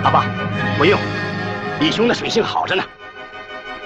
阿爸，不用，李兄的水性好着呢。